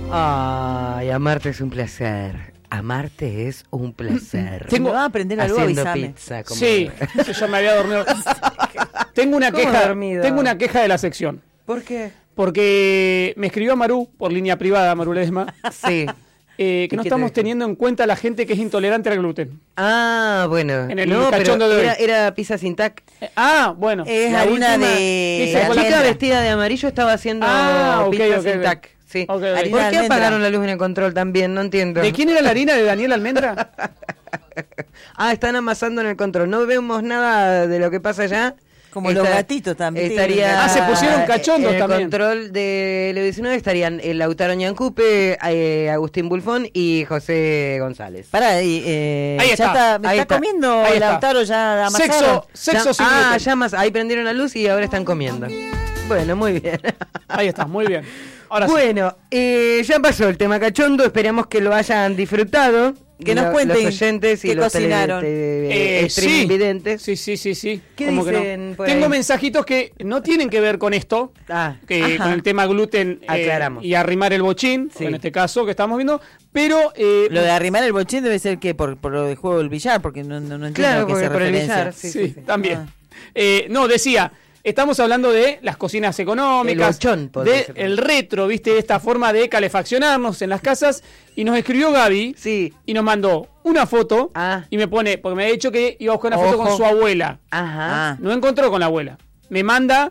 Ay, amarte es un placer. Amarte es un placer. Tengo a aprender algo, haciendo avísame. pizza. Como... Sí, yo me había dormido. Tengo una queja de la sección. ¿Por qué? Porque me escribió Maru por línea privada, Maru Ledesma. Sí. Que no estamos teniendo en cuenta a la gente que es intolerante al gluten. Ah, bueno. En el cachondo pero de hoy. era pizza sin tac. Bueno. Es la harina última- de dice, La con la chica almendra. vestida de amarillo estaba haciendo ok, pizza ok, sin ok. tac. Sí. Ok, ok. ¿Por Harina qué de almendra. apagaron la luz en el control también? No entiendo. ¿De quién era la harina? ¿De Daniel Almendra? Están amasando en el control. No vemos nada de lo que pasa allá. Como los gatitos también. Estaría se pusieron cachondos en el también. control de L19 estarían el Lautaro Ñancupe, Agustín Bulfón y José González. Pará, Ahí ya está. me Ahí está está. comiendo Ahí está. Lautaro ya amasaron. Sexo sin gluten. llamas, ahí prendieron la luz y ahora están comiendo. Bueno, muy bien. Ahí está, muy bien. Ahora sí. Bueno, ya pasó el tema cachondo, esperamos que lo hayan disfrutado. Que nos cuenten los oyentes y qué los cocinaron. streaming Sí. videntes. Sí. ¿Qué ¿Cómo que no? dicen por ahí? Tengo mensajitos que no tienen que ver con esto, que Ajá. con el tema gluten Aclaramos. y arrimar el bochín, Sí. en este caso que estamos viendo, pero Lo de arrimar el bochín debe ser que por lo del juego del billar, porque no entiendo Claro, a qué porque se por el referencia. billar, sí, sí. también. Ah. No, decía, estamos hablando de las cocinas económicas, El bochón, podría de ser. el retro, ¿viste? Esta forma de calefaccionarnos en las casas. Y nos escribió Gaby Sí. y nos mandó una foto y me pone, porque me ha dicho que iba a buscar una foto Ojo. con su abuela. Ajá. Ah. No encontró con la abuela. Me manda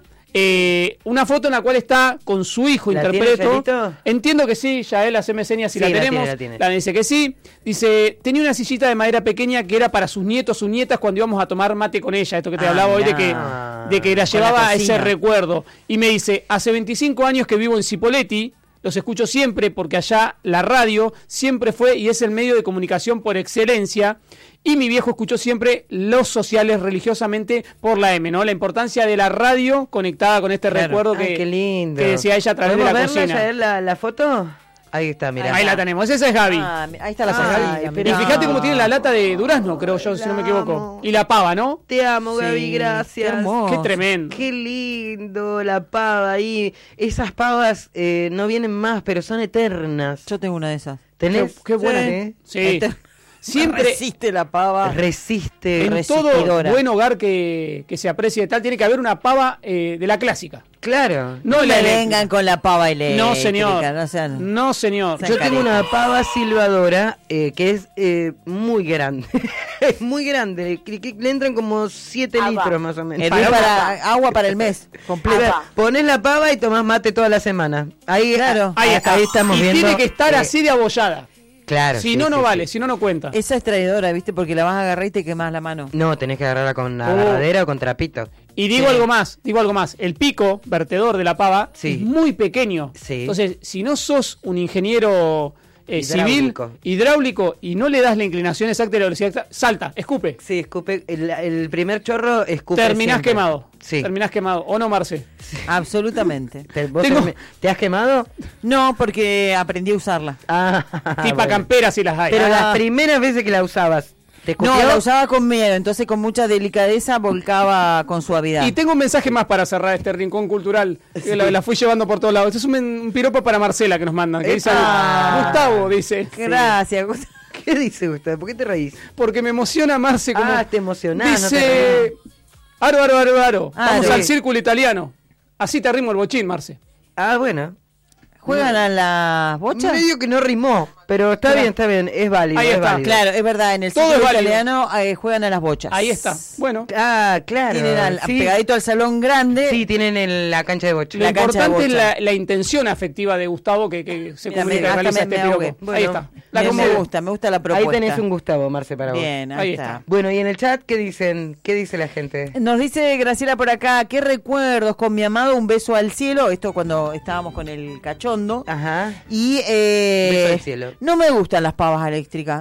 una foto en la cual está con su hijo, ¿La interpreto. tiene, Yaelito? Entiendo que sí, Yael, haceme señas si Sí, la la tenemos. tiene, la tiene. La dice que sí. Dice, tenía una sillita de madera pequeña que era para sus nietos, sus nietas cuando íbamos a tomar mate con ella. Esto que te hablaba hoy de que la Con llevaba la a ese cocina. recuerdo. Y me dice, hace 25 años que vivo en Cipolletti. Los escucho siempre porque allá la radio siempre fue y es el medio de comunicación por excelencia. Y mi viejo escuchó siempre los sociales religiosamente por la M, ¿no? La importancia de la radio conectada con este Claro. recuerdo Ay, qué lindo. que decía ella a través de la ¿Podemos verla, cocina. Yael, la foto? Ahí está, mira. Ahí la tenemos, esa es Gaby. Ahí está la Ay, sacadilla. pero- Y fíjate cómo tiene la lata de durazno, creo yo, si no me equivoco. amo. Y la pava, ¿no? Te amo, Gaby, Sí, gracias. qué hermoso. Qué tremendo. Qué lindo la pava ahí. Esas pavas no vienen más, pero son eternas. Yo tengo una de esas. ¿Tenés? Qué buena. Sí. Siempre resiste la pava. Resiste. en todo resistidora. buen hogar que se aprecie de tal, tiene que haber una pava de la clásica. Claro. No No la me eléctrica. vengan con la pava eléctrica. No, señor. No sean... No, señor. Sean Yo tengo caretas. una pava silbadora que es muy grande. Es muy grande. Que le entran como 7 litros más o menos. Hervir agua para el mes completo. Pones la pava y tomás mate toda la semana. Ahí, Claro. Ahí está. Ahí estamos y viendo. tiene que estar así de abollada. Claro. Si sí, no, sí, no sí. vale. Si no, no cuenta. Esa es traidora, ¿viste? Porque la vas a agarrar y te quemas la mano. No, tenés que agarrarla con agarradera o con trapito. Y digo algo más. El pico vertedor de la pava Sí. es muy pequeño. Sí. Entonces, si no sos un ingeniero civil, Hidráulico. hidráulico, y no le das la inclinación exacta y la velocidad exacta, salta, escupe. Sí, escupe. El primer chorro escupe. Terminás siempre. quemado. Sí. Terminás quemado. ¿O no, Marce? Absolutamente. ¿Vos Tengo- te has quemado? No, porque aprendí a usarla. Tipa bueno. campera si las hay. Pero Ah. las primeras veces que la usabas, ¿te escupió? No, la usaba con miedo, entonces con mucha delicadeza volcaba con suavidad. Y tengo un mensaje más para cerrar este rincón cultural. Que la fui llevando por todos lados. Este es un piropo para Marcela que nos mandan. Que dice, ¡Epa! Gustavo, dice. Gracias. ¿Qué dice usted? ¿Por qué te reís? Porque me emociona Marce como... Te emocionás. no te Dice... reís. Aro. Aro. Vamos Sí. al círculo italiano. Así te arrimo el bochín, Marce. Bueno. ¿Juegan a las bochas? Medio que no rimó, pero está bien, es válido. Ahí es está. válido. Claro, es verdad, en el Todo círculo es válido. italiano juegan a las bochas. Ahí está. Bueno. Claro. Tienen sí. pegadito al salón grande. Sí, tienen la cancha de bocha. Lo La cancha de importante es bocha. la intención afectiva de Gustavo que se Mira, comunica, hasta realiza me este ahogué. piropo. Bueno, Ahí está. La Me conmovo. me gusta la propuesta. Ahí tenés un Gustavo, Marce, para vos. Bien, Ahí ahí está. está. Bueno, y en el chat, ¿qué dicen? ¿Qué dice la gente? Nos dice Graciela por acá, qué recuerdos con mi amado, un beso al cielo, esto cuando estábamos con el cachondo. Ajá. Y Beso al cielo. no me gustan las pavas eléctricas.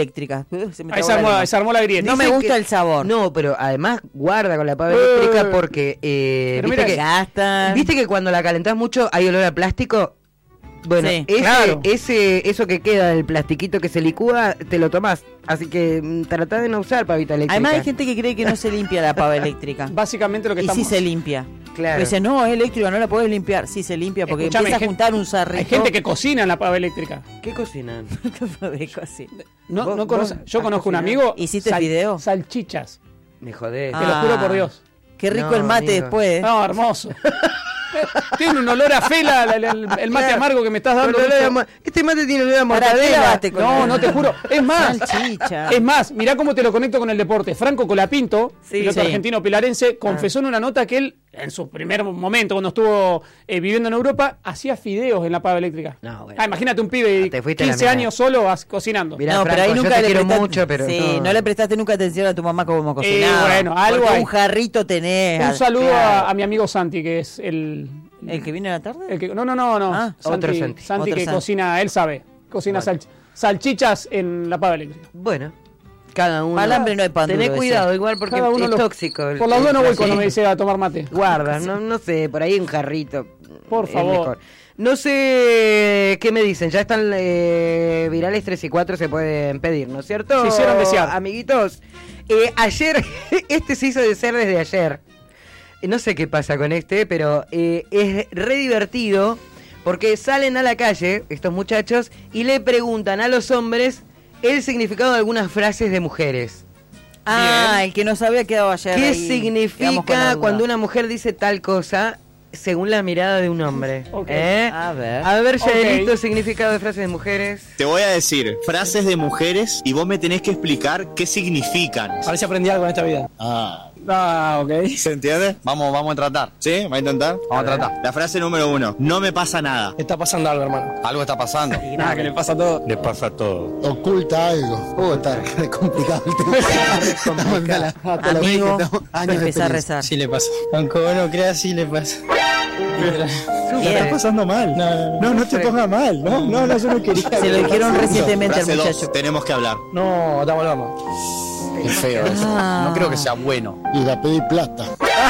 Se me Ahí trabó se la armó, lengua. se armó la grieta. No me Dice gusta que- el sabor. No, pero además guarda con la pava eléctrica porque Pero viste mira, que gastan. viste que cuando la calentás mucho hay olor a plástico. Bueno, Sí, claro. eso que queda del plastiquito que se licúa, te lo tomás. Así que tratá de no usar pavita eléctrica. Además hay gente que cree que no se limpia la pava eléctrica. Básicamente lo que Y sí estamos... se limpia. Claro. Me decía, no, es eléctrica, no la podés limpiar. Sí, se limpia porque Escuchame, empieza a juntar un sarrito. Hay gente que cocina en la pava eléctrica. ¿Qué cocinan? No ¿Vos yo has conozco un cocinado? amigo. ¿Hiciste video? Salchichas. Me jodés. Te lo juro por Dios. Qué rico No, el mate amigo. después. No, hermoso. Tiene un olor a fela el mate Claro. amargo que me estás dando. Con olor ¿viste? a este mate tiene olor a Para qué mortadela. lavaste con No, te juro. Es más. Salchicha. Es más, mirá cómo te lo conecto con el deporte. Franco Colapinto, Sí, piloto sí. argentino pilarense, confesó en una nota que él, en su primer momento, cuando estuvo viviendo en Europa, hacía fideos en la pava eléctrica. No, bueno. Imagínate un pibe de Te fuiste a la 15 mierda. años solo cocinando. Mirá, No, pero Franco, ahí yo nunca te le quiero prestaste, mucho, pero sí, no le prestaste nunca atención a tu mamá como cocinaba. bueno, algo Porque hay. un jarrito tenés. Un saludo Claro. a mi amigo Santi, que es el ¿El que vino a la tarde? el que, no. Ah, otro Santi. Santi Otro que Santi. cocina, él sabe. Cocina salchichas en la pava eléctrica. Bueno, cada uno. Al hambre no hay pan Tené duro, cuidado, decía. igual, porque Cada uno es lo- tóxico. Por las dudas no voy Sí. cuando me dice a tomar mate. Guarda, no sé, por ahí un jarrito. Por es favor. mejor. No sé qué me dicen, ya están virales 3 y 4, se pueden pedir, ¿no es cierto? Se hicieron desear. Amiguitos, ayer, este se hizo desear desde ayer. No sé qué pasa con pero es re divertido porque salen a la calle estos muchachos y le preguntan a los hombres el significado de algunas frases de mujeres. Ah, el que no sabía quedado ayer. ¿Qué ahí. Quedamos con la significa duda. cuando una mujer dice tal cosa según la mirada de un hombre? Ok. A ver. A ver, Yaelito, Ok. significado de frases de mujeres. Te voy a decir frases de mujeres y vos me tenés que explicar qué significan. A ver si aprendí algo en esta vida. Ah, Ok. ¿se entiende? Vamos a tratar. ¿Sí? ¿Va a intentar? Vamos a tratar. La frase número 1. No me pasa nada. Está pasando algo, hermano. Algo está pasando. Nada, que le pasa a todo. Le pasa todo. Oculta algo. Está complicado el tema. Amigo, empezá a rezar. Sí le pasa. Aunque vos no creas, sí le pasa. Bien. pasando mal. No te pongas mal. No, yo no quería. Se lo dijeron recientemente al Frase 2. muchacho. Tenemos que hablar. No, estamos locos. Es feo eso. Ah. No creo que sea bueno. Ir a pedir plata.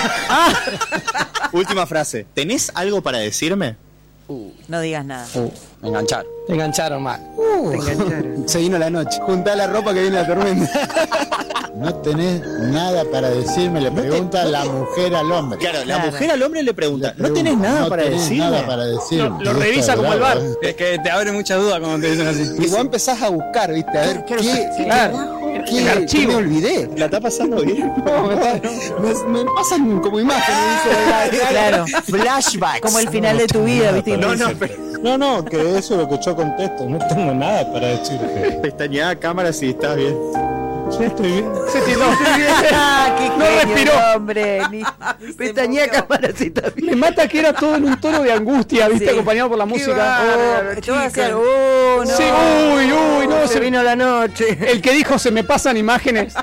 Última frase. ¿Tenés algo para decirme? No digas nada. Me engancharon. Me engancharon mal. Te engancharon. Se vino la noche. Juntá la ropa que viene la tormenta. No tenés nada para decirme, le pregunta la mujer al hombre. Claro, la Claro. mujer al hombre le pregunta, ¿no tenés nada No para tenés decirme? nada para decirme. Lo Y revisa esto es como el bravo, bar. Es que te abre muchas dudas cuando te dicen así. Y vos empezás a buscar, ¿viste? A ver qué. Claro. El archivo. Me olvidé. ¿La está pasando bien? Me pasan como imágenes. Claro. Flashbacks. Como el final de tu vida, ¿viste? No, que eso es lo que yo contesto. No tengo nada para decirte. Pestañeada a cámara si estás bien. Ya estoy bien. Se tiró. Ah, qué No genio respiró. el hombre. Pestañea cámara si está bien. Me mata que era todo en un tono de angustia, ¿viste? Sí. Acompañado por la música. bárbaro, Te voy a hacer. chica. No. Sí, uy, no, Se vino la noche. El que dijo se me pasan imágenes.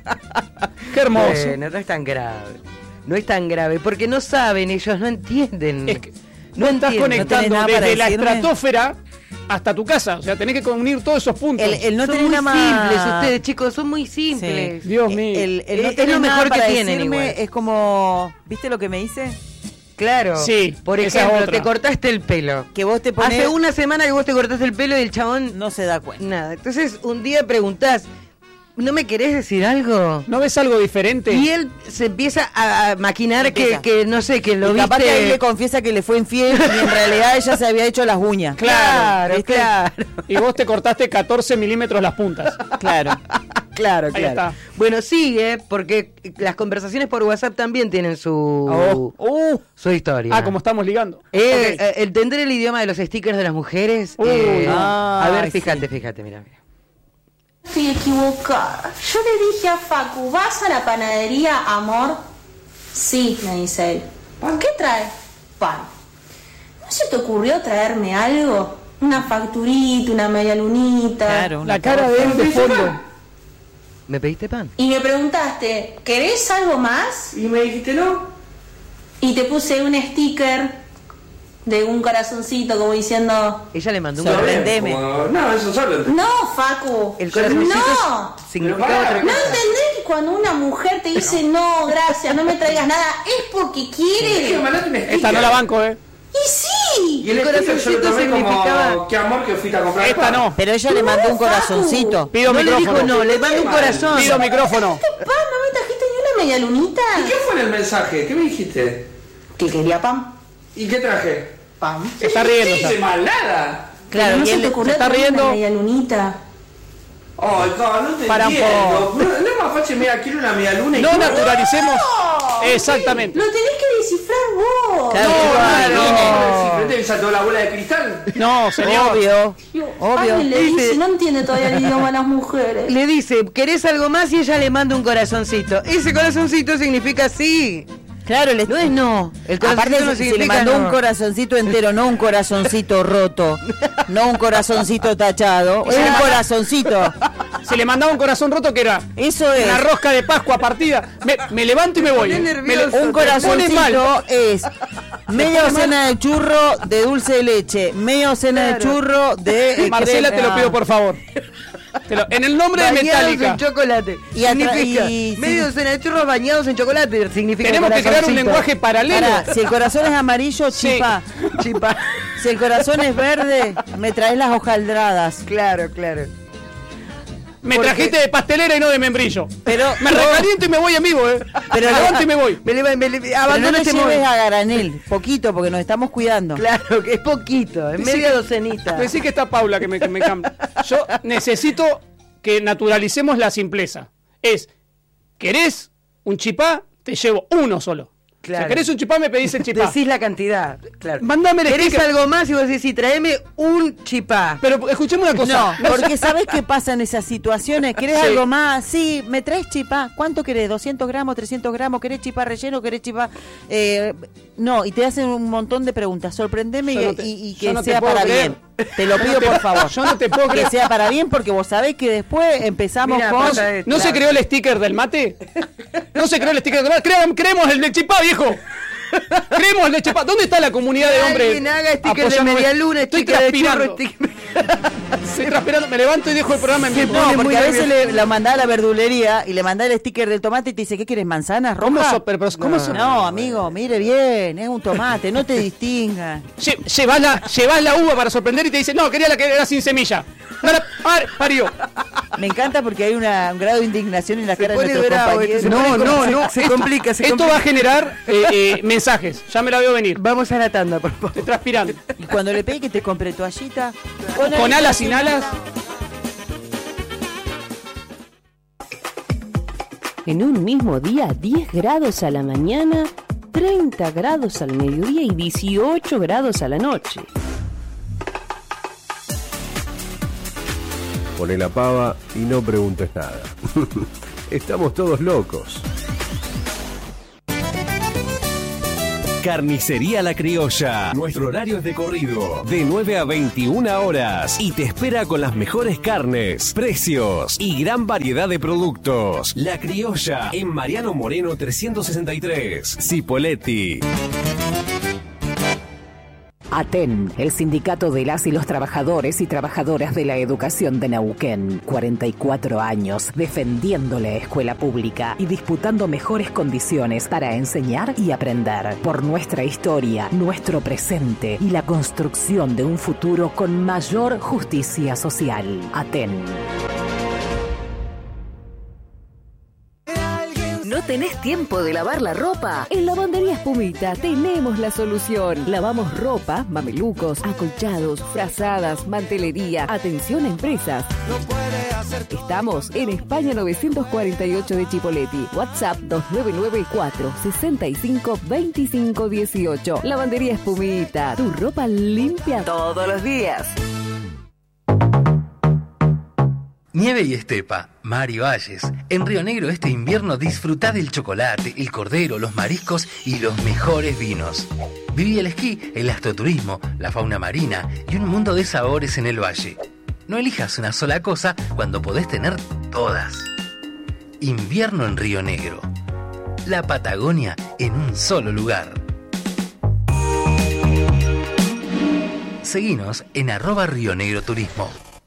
Qué hermoso. Bueno, no es tan grave. No es tan grave, porque no saben, ellos no entienden. Es que no estás entienden. ¿No tenés conectando nada para desde la decirme? estratosfera hasta tu casa. O sea, tenés que unir todos esos puntos. El no Son tener muy nada más. simples ustedes, chicos, son muy simples. Sí. Dios mío. El no Es tener lo nada mejor que para tienen decirme igual. es como. ¿Viste lo que me dice? Claro. Sí, Por esa es ejemplo, otra. te cortaste el pelo. Que vos te pones. Hace una semana que vos te cortaste el pelo y el chabón No se da cuenta. nada. Entonces un día preguntás, ¿no me querés decir algo? ¿No ves algo diferente? Y él se empieza a maquinar Empieza. que no sé, que lo Y capaz que él le viste. confiesa que le fue infiel y en realidad ella se había hecho las uñas. Claro, ¿viste? claro. Y vos te cortaste 14 milímetros las puntas. Claro. Claro, Ahí claro. está. Bueno, sigue, porque las conversaciones por WhatsApp también tienen su historia. Ah, como estamos ligando. Ok. ¿Entender el idioma de los stickers de las mujeres? Uy, a ver, ay, fíjate, mira. Estoy equivocada. Yo le dije a Facu, ¿vas a la panadería, amor? Sí, me dice él. ¿Qué trae? Pan. ¿No se te ocurrió traerme algo? Una facturita, una media lunita. Claro. La cara de él de fondo. ¿Me pediste pan? Y me preguntaste, ¿querés algo más? Y me dijiste no. Y te puse un sticker de un corazoncito como diciendo, Ella le mandó un Sorprendeme. no, Facu. El corazoncito No. significaba otra ¿No cosa. entendés que cuando una mujer te dice no, gracias, no me traigas nada, es porque quiere? Esta no la banco, Y sí. Y el corazoncito significaba. Qué amor que fuiste a comprar. Esta no. Pero ella le mandó un corazoncito. Pido No le micrófono. dijo no, le mandó un corazón. Pido micrófono. Pa, ¿no me trajiste ni una media lunita? ¿Y qué fue en el mensaje? ¿Qué me dijiste? que quería pan. ¿Y qué traje? Pan. Se está riendo. No hice mal nada. Claro, ¿No y se él te ocurrió se está traer una riendo. media lunita? Ay, no te Para un entiendo. poco. No es más fácil, mira, quiero una media luna y No todo. naturalicemos. Exactamente. Lo tenés que descifrar vos. Claro, ¿No te saltó la bola de cristal? No, señor. Obvio. Dios, Obvio. alguien le dice, no entiende todavía el idioma de las mujeres. Le dice, ¿querés algo más? Y ella le manda un corazoncito. Ese corazoncito significa sí. Claro, No es no. El aparte corazoncito no se le significa mandó no. un corazoncito entero, no un corazoncito roto, no un corazoncito tachado, es un corazoncito. Se le mandaba un corazón roto que era Eso es. una rosca de Pascua partida. Me levanto y me voy. pone nervioso. Un corazoncito mal. es media docena de churro de dulce de leche, media docena de churro de Marcela, te lo pido por favor. En el nombre de Bañados Metallica. en chocolate. Y Significa y- medio docena de churros bañados en chocolate. Significa Tenemos que crear un corazoncito. lenguaje paralelo. Pará, si el corazón es amarillo, Sí. chipa. Chipa. Si el corazón es verde, me traes las hojaldradas. Claro, claro. Me Porque- trajiste de pastelera y no de membrillo. Pero Me recaliento y me voy en vivo, Pero me levanto y me voy. Me Pero no abandono le este lleves momento. a granel, poquito, porque nos estamos cuidando. Claro, que es poquito, es media docenita. Decí que está Paula que me cambia. Yo necesito que naturalicemos la simpleza. ¿Querés un chipá? Te llevo uno solo. Claro. Si querés un chipá, me pedís el chipá. Decís la cantidad, claro. Mandame el ¿Querés sticker. algo más? Y vos decís, sí, tráeme un chipá. Pero escuchemos una cosa. No, porque ¿sabés qué pasa en esas situaciones? ¿Querés Sí. algo más? Sí, me traes chipá. ¿Cuánto querés? ¿200 gramos, 300 gramos? ¿Querés chipá relleno? ¿Querés chipá...? No, y te hacen un montón de preguntas. Sorprendeme Yo no te- y yo que no te sea puedo para creer. bien. Te lo Yo pido, no te- por favor. yo no te puedo creer. Que sea para bien, porque vos sabés que después empezamos Mira, con... pasa esto. ¿No se creó el sticker del mate? ¿No se creó el sticker del mate? Creemos el de chipá, viejo. Creemos el de chipá. ¿Dónde está la comunidad de hombres? Alguien haga sticker de apoyándome? media luna, Estoy sticker de transpirando. churro, sticker... Estoy transpirando. Me levanto y dejo el programa en vivo. No, pone porque muy a veces nervioso. la mandás a la verdulería y le mandás el sticker del tomate y te dice, ¿qué quieres, manzanas ¿Cómo rojas? so- pero ¿cómo so- No, amigo, mire bien, es un tomate, no te distinga. Llevás la uva para sorprender y te dice, no, quería la que era sin semilla. No la, parió. Me encanta porque hay un grado de indignación en la cara de pone nuestros bravo, compañeros. se pone como- se complica, se Esto complica. va a generar mensajes. Ya me la veo venir. Vamos a la tanda, por favor. Estoy transpirando. Y cuando le pedí que te compre toallita, Con alas sin alas. En un mismo día, 10 grados a la mañana, 30 grados al mediodía y 18 grados a la noche. Poné la pava y no preguntes nada. Estamos todos locos. Carnicería La Criolla. Nuestro horario es de corrido, de 9 a 21 horas. Y te espera con las mejores carnes, precios y gran variedad de productos. La Criolla, en Mariano Moreno 363, Cipolletti. ATEN, el sindicato de las y los trabajadores y trabajadoras de la educación de Neuquén. 44 años defendiendo la escuela pública y disputando mejores condiciones para enseñar y aprender. Por nuestra historia, nuestro presente y la construcción de un futuro con mayor justicia social. ATEN. ¿No tenés tiempo de lavar la ropa? En Lavandería Espumita tenemos la solución. Lavamos ropa, mamelucos, acolchados, frazadas, mantelería. Atención a empresas. Estamos en España 948 de Chipolletti. WhatsApp 2994 65 25 18. Lavandería Espumita. Tu ropa limpia todos los días. Nieve y estepa, mar y valles. En Río Negro este invierno disfrutá del chocolate, el cordero, los mariscos y los mejores vinos. Viví el esquí, el astroturismo, la fauna marina y un mundo de sabores en el valle. No elijas una sola cosa cuando podés tener todas. Invierno en Río Negro. La Patagonia en un solo lugar. Seguinos en @Río Negro Turismo.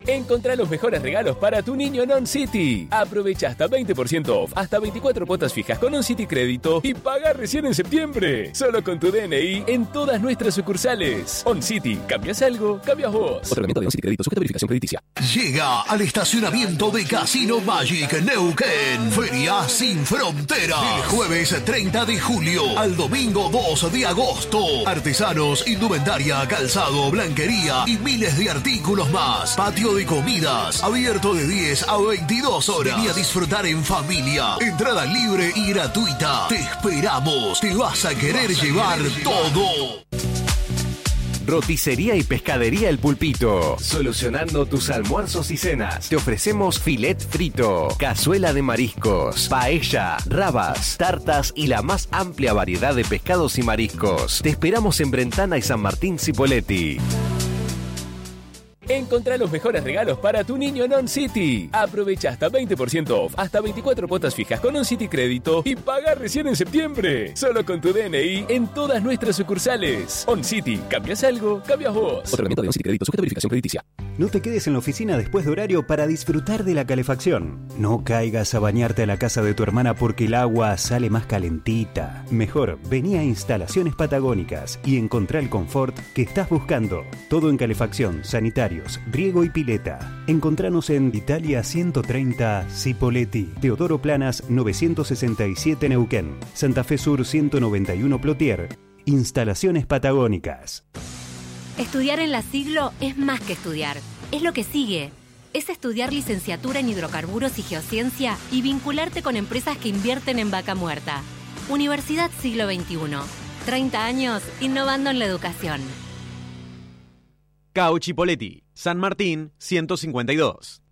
Encontrá los mejores regalos para tu niño en On City. Aprovecha hasta 20% off, hasta 24 cuotas fijas con On City Crédito y paga recién en septiembre. Solo con tu DNI en todas nuestras sucursales. On City, ¿cambias algo? Cambias vos. Otorgamiento de On City Crédito, sujeta a verificación crediticia. Llega al estacionamiento de Casino Magic Neuquén. Feria sin fronteras. Del jueves 30 de julio al domingo 2 de agosto. Artesanos, indumentaria, calzado, blanquería y miles de artículos más. Patio de comidas, abierto de 10 a 22 horas. Vení a disfrutar en familia. Entrada libre y gratuita. Te esperamos. Te vas a querer llevar todo. Roticería y Pescadería El Pulpito. Solucionando tus almuerzos y cenas. Te ofrecemos filet frito, cazuela de mariscos, paella, rabas, tartas y la más amplia variedad de pescados y mariscos. Te esperamos en Brentana y San Martín Cipolletti. Encontrá los mejores regalos para tu niño en On City. Aprovecha hasta 20% off, hasta 24 cuotas fijas con On City Crédito y paga recién en septiembre. Solo con tu DNI en todas nuestras sucursales. On City, ¿cambias algo? Cambias vos. Otorgamiento de On City Crédito, sujeta a verificación crediticia. No te quedes en la oficina después de horario para disfrutar de la calefacción. No caigas a bañarte a la casa de tu hermana porque el agua sale más calentita. Mejor, vení a Instalaciones Patagónicas y encontrá el confort que estás buscando. Todo en calefacción, sanitario, riego y pileta. Encontranos en Italia 130 Cipolletti, Teodoro Planas 967 Neuquén, Santa Fe Sur 191 Plotier. Instalaciones Patagónicas. Estudiar en la Siglo es más que estudiar, es lo que sigue. Es estudiar licenciatura en hidrocarburos y geociencia y vincularte con empresas que invierten en vaca muerta. Universidad Siglo XXI. 30 años innovando en la educación. CAU Chipolletti, San Martín 152,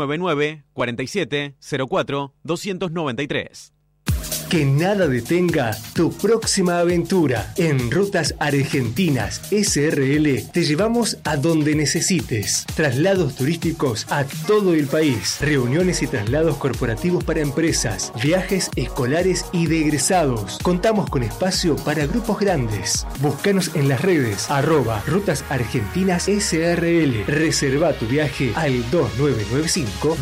299-4704-293. Que nada detenga tu próxima aventura. En Rutas Argentinas SRL te llevamos a donde necesites. Traslados turísticos a todo el país. Reuniones y traslados corporativos para empresas. Viajes escolares y de egresados. Contamos con espacio para grupos grandes. Búscanos en las redes @Rutas Argentinas SRL. Reserva tu viaje al 2995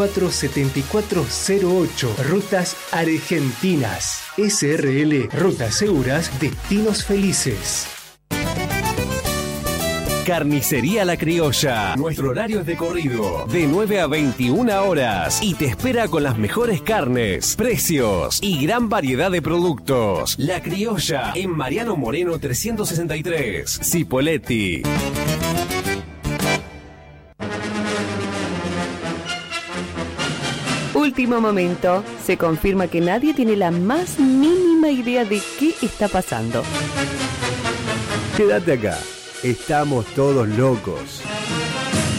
247408. Rutas Argentinas SRL, rutas seguras, destinos felices. Carnicería La Criolla. Nuestro horario es de corrido, de 9 a 21 horas. Y te espera con las mejores carnes, precios y gran variedad de productos. La Criolla, en Mariano Moreno 363, Cipolletti. Último momento. Se confirma que nadie tiene la más mínima idea de qué está pasando. Quédate acá. Estamos todos locos.